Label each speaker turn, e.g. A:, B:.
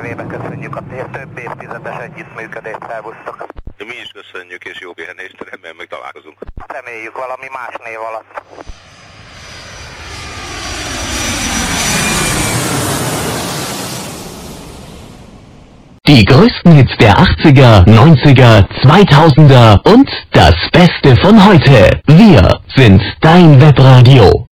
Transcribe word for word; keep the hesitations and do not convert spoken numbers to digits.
A: nevébe köszönjük a több évtizedes együttműködést, szervusztok.
B: Mi is köszönjük, és jó pihenést, remélem meg találkozunk.
A: Reméljük valami más név alatt.
C: Die größten Hits der achtziger, neunziger, zweitausender und das Beste von heute. Wir sind dein Webradio.